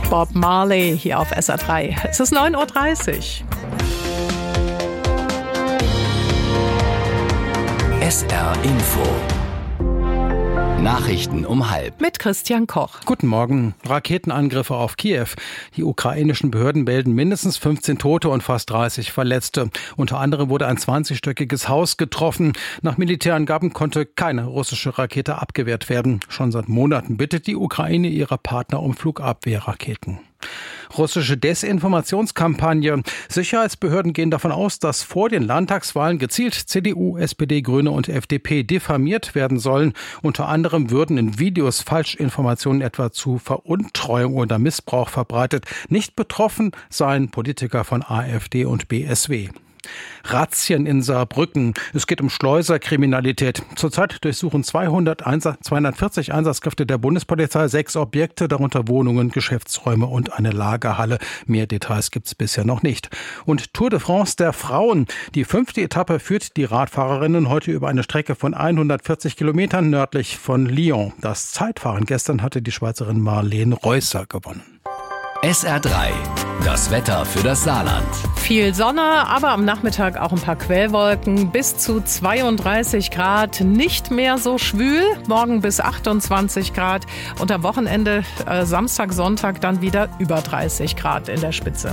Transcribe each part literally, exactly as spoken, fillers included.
Bob Marley hier auf S R drei. Es ist neun Uhr dreißig. S R Info. Nachrichten um halb. Mit Christian Koch. Guten Morgen. Raketenangriffe auf Kiew. Die ukrainischen Behörden melden mindestens fünfzehn Tote und fast dreißig Verletzte. Unter anderem wurde ein zwanzigstöckiges Haus getroffen. Nach Militärangaben konnte keine russische Rakete abgewehrt werden. Schon seit Monaten bittet die Ukraine ihre Partner um Flugabwehrraketen. Russische Desinformationskampagne. Sicherheitsbehörden gehen davon aus, dass vor den Landtagswahlen gezielt C D U, S P D, Grüne und F D P diffamiert werden sollen. Unter anderem würden in Videos Falschinformationen etwa zu Veruntreuung oder Missbrauch verbreitet. Nicht betroffen seien Politiker von AfD und B S W. Razzien in Saarbrücken. Es geht um Schleuserkriminalität. Zurzeit durchsuchen zweihundertvierzig Einsatzkräfte der Bundespolizei sechs Objekte, darunter Wohnungen, Geschäftsräume und eine Lagerhalle. Mehr Details gibt es bisher noch nicht. Und Tour de France der Frauen. Die fünfte Etappe führt die Radfahrerinnen heute über eine Strecke von hundertvierzig Kilometern nördlich von Lyon. Das Zeitfahren gestern hatte die Schweizerin Marlene Reusser gewonnen. S R drei. Das Wetter für das Saarland. Viel Sonne, aber am Nachmittag auch ein paar Quellwolken. Bis zu zweiunddreißig Grad, nicht mehr so schwül. Morgen bis achtundzwanzig Grad und am Wochenende, äh, Samstag, Sonntag dann wieder über dreißig Grad in der Spitze.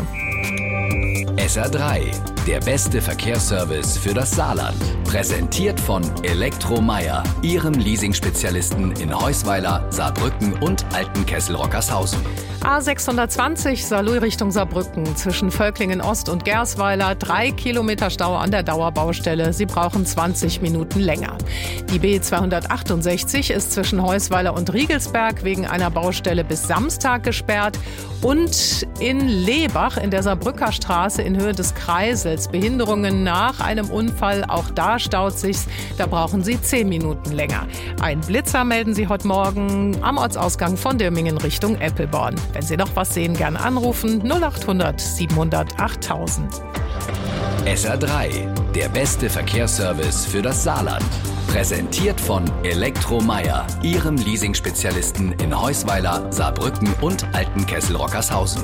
S R drei. Der beste Verkehrsservice für das Saarland. Präsentiert von Elektromeier, Ihrem Leasing-Spezialisten in Heusweiler, Saarbrücken und Altenkessel-Rockershausen. A sechshundertzwanzig Saarlouis Richtung Saarbrücken zwischen Völklingen Ost und Gersweiler. Drei Kilometer Stau an der Dauerbaustelle. Sie brauchen zwanzig Minuten länger. Die B zweihundertachtundsechzig ist zwischen Heusweiler und Riegelsberg wegen einer Baustelle bis Samstag gesperrt. Und in Lebach in der Saarbrücker Straße in Höhe des Kreisels. Behinderungen nach einem Unfall. Auch da staut sich's. Da brauchen Sie zehn Minuten länger. Ein Blitzer melden Sie heute Morgen am Ortsausgang von Dürmingen Richtung Eppelborn. Wenn Sie noch was sehen, gerne anrufen. null acht hundert siebenhundert achttausend. S R drei. Der beste Verkehrsservice für das Saarland. Präsentiert von Elektromeier, Ihrem Leasing-Spezialisten in Heusweiler, Saarbrücken und Altenkessel-Rockershausen.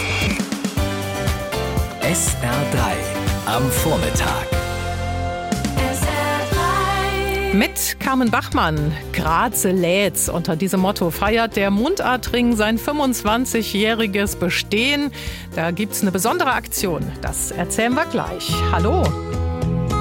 S R drei. Am Vormittag. Mit Carmen Bachmann, Graze lädt's. Unter diesem Motto feiert der Mundartring sein fünfundzwanzigjähriges Bestehen. Da gibt's eine besondere Aktion. Das erzählen wir gleich. Hallo.